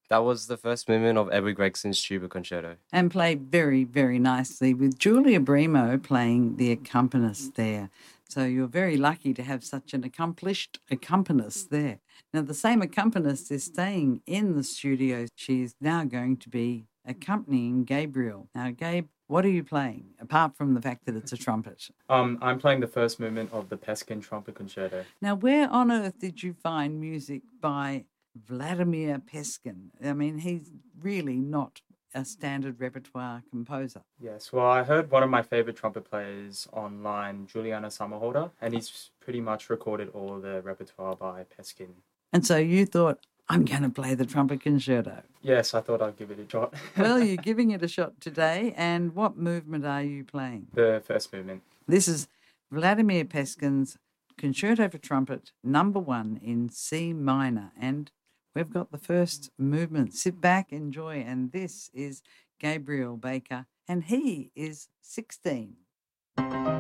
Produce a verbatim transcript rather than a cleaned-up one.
That was the first movement of Edward Gregson's Tuba Concerto. And played very, very nicely with Julia Bremo playing the accompanist there. So you're very lucky to have such an accomplished accompanist there. Now, the same accompanist is staying in the studio. She's now going to be accompanying Gabriel. Now, Gabe, what are you playing, apart from the fact that it's a trumpet? Um, I'm playing the first movement of the Peskin Trumpet Concerto. Now, where on earth did you find music by Vladimir Peskin? I mean, he's really not a standard repertoire composer. Yes, well, I heard one of my favorite trumpet players online, Juliana Sommerholder, and he's pretty much recorded all the repertoire by Peskin. And so you thought, I'm going to play the trumpet concerto. Yes, I thought I'd give it a shot. Well, you're giving it a shot today. And what movement are you playing? The first movement. This is Vladimir Peskin's Concerto for Trumpet, number one in C minor. And we've got the first movement. Sit back, enjoy. And this is Gabriel Baker, and he is sixteen.